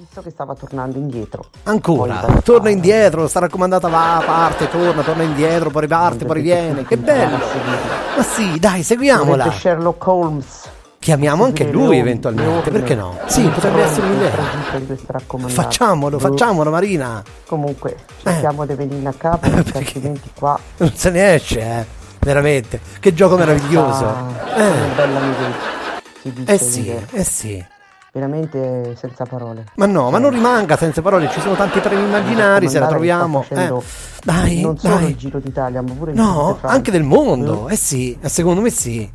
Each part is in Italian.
visto che stava tornando indietro. Ancora, torna indietro, sta raccomandata va, parte, torna indietro, poi riparte, poi riviene. Che bello! Ma sì, dai, seguiamola. Sherlock Holmes. Chiamiamo anche lui eventualmente, perché no? Sì, potrebbe essere un'idea. Facciamolo Marina. Comunque, cerchiamo di venire a capo, perché altrimenti qua non se ne esce, veramente. Che gioco meraviglioso. Bella amica. Sì. Veramente senza parole. Ma no, ma non rimanga senza parole, ci sono tanti premi immaginari, se la troviamo. Dai, non solo il Giro d'Italia, ma pure no, anche del mondo. Sì, secondo me sì.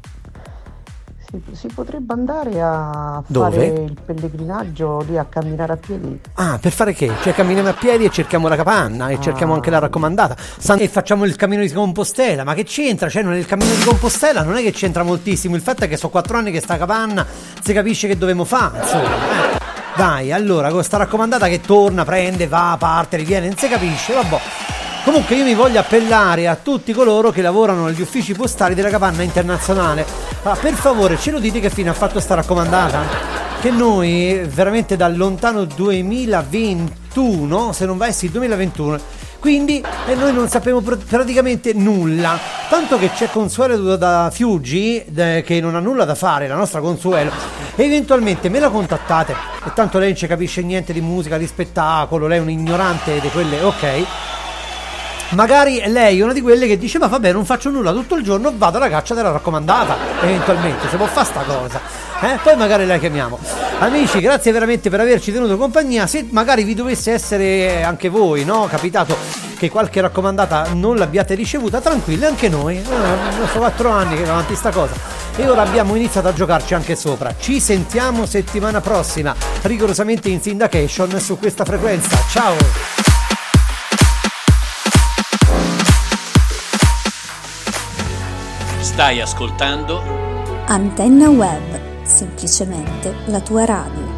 Si potrebbe andare a Dove? fare il pellegrinaggio lì, a camminare a piedi. Ah, per fare che? Cioè camminiamo a piedi e cerchiamo la capanna e cerchiamo anche la raccomandata e facciamo il cammino di Compostela. Ma che c'entra? Cioè nel cammino di Compostela non è che c'entra moltissimo. Il fatto è che sono 4 anni che sta capanna, si capisce che dobbiamo fare, insomma. Dai, allora con sta raccomandata che torna, prende, va, parte, riviene, non si capisce, vabbè. Comunque io mi voglio appellare a tutti coloro che lavorano negli uffici postali della Capanna Internazionale. Per favore, ce lo dite che fine ha fatto sta raccomandata? Che noi veramente dal lontano 2021, se non va essi 2021, quindi noi non sappiamo praticamente nulla. Tanto che c'è Consuelo da Fiuggi che non ha nulla da fare, la nostra Consuelo. Eventualmente me la contattate, e tanto lei non ci capisce niente di musica, di spettacolo, lei è un ignorante di quelle, ok? Magari lei è una di quelle che dice: ma vabbè, non faccio nulla tutto il giorno, vado alla caccia della raccomandata. Eventualmente si può fare sta cosa, poi magari la chiamiamo. Amici, grazie veramente per averci tenuto compagnia. Se magari vi dovesse essere anche voi, no, capitato che qualche raccomandata non l'abbiate ricevuta, tranquilli, anche noi sono 4 anni che va avanti sta cosa e ora abbiamo iniziato a giocarci anche sopra. Ci sentiamo settimana prossima, rigorosamente in syndication su questa frequenza. Ciao. Stai ascoltando Antenna Web, semplicemente la tua radio.